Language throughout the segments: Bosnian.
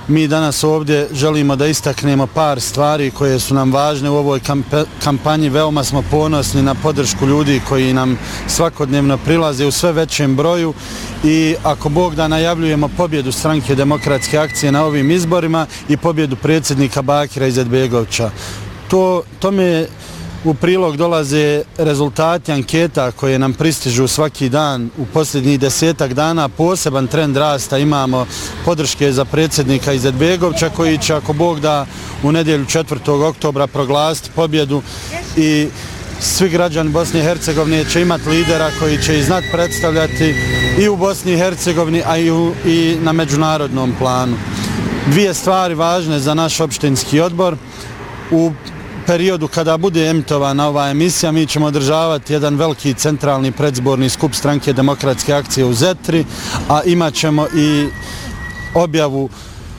Mi danas ovdje želimo da istaknemo par stvari koje su nam važne u ovoj kampanji. Veoma smo ponosni na podršku ljudi koji nam svakodnevno prilaze u sve većem broju i ako Bog da, najavljujemo pobjedu Stranke demokratske akcije na ovim izborima i pobjedu predsjednika Bakira Izetbegovića. Tome u prilog dolaze rezultati anketa koje nam pristižu svaki dan. U posljednjih 10 dana poseban trend rasta imamo podrške za predsjednika Izetbegovića koji će, ako Bog da, u nedjelju 4. oktobra proglasiti pobjedu i svi građani Bosne i Hercegovine će imati lidera koji će ih znati predstavljati i u Bosni i Hercegovini, a i na međunarodnom planu. Dvije stvari važne za naš opštinski odbor. U periodu kada bude emitovana ova emisija, mi ćemo održavati jedan veliki centralni predzborni skup Stranke demokratske akcije u Zetri, a imat ćemo i objavu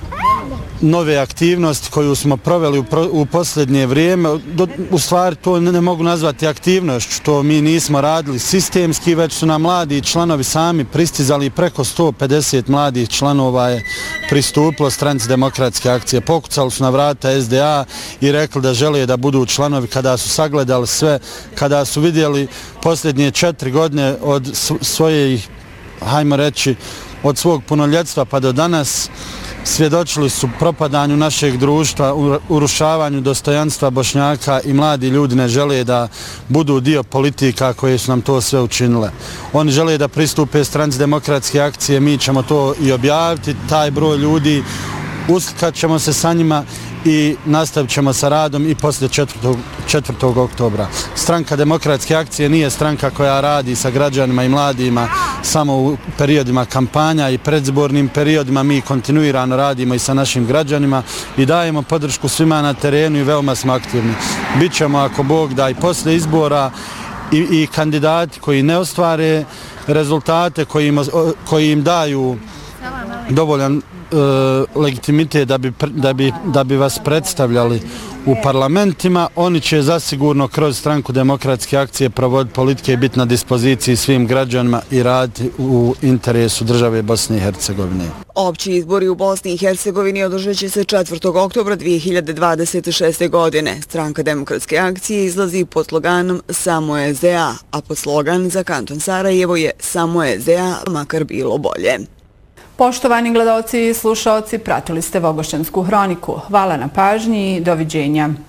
nove aktivnosti koju smo proveli u posljednje vrijeme. U stvari to ne mogu nazvati aktivnošću, što mi nismo radili sistemski, već su nam mladi članovi sami pristizali. Preko 150 mladih članova je pristupilo Stranci demokratske akcije. Pokucali su na vrata SDA i rekli da žele da budu članovi. Kada su sagledali sve, kada su vidjeli posljednje 4 godine od svojih, hajmo reći, od svog punoljetstva pa do danas, svjedočili su propadanju našeg društva, urušavanju dostojanstva Bošnjaka i mladi ljudi ne žele da budu dio politika koje su nam to sve učinile. Oni žele da pristupe Stranci demokratske akcije, mi ćemo to i objaviti, taj broj ljudi, uslikat ćemo se sa njima i nastavit ćemo sa radom i poslije 4. oktobra. Stranka demokratske akcije nije stranka koja radi sa građanima i mladima samo u periodima kampanja i predzbornim periodima. Mi kontinuirano radimo i sa našim građanima i dajemo podršku svima na terenu i veoma smo aktivni. Bićemo, ako Bog da, i poslije izbora i kandidati koji ne ostvare rezultate, koji im daju dovoljan legitimitet da bi vas predstavljali u parlamentima, oni će zasigurno kroz Stranku demokratske akcije provoditi politike i biti na dispoziciji svim građanima i raditi u interesu države Bosne i Hercegovine. Opći izbori u Bosni i Hercegovini održat će se 4. oktobra 2026. godine. Stranka demokratske akcije izlazi pod sloganom Samo SDA, a pod slogan za kanton Sarajevo je Samo SDA, makar bilo bolje. Poštovani gledaoci i slušaoci, pratili ste Vogošćansku hroniku. Hvala na pažnji i doviđenja.